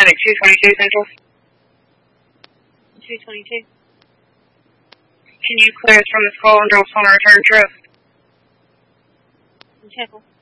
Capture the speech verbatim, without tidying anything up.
Atlantic two twenty-two Central. two twenty-two. Can you clear us from this call and drop us on a return trip? Temple.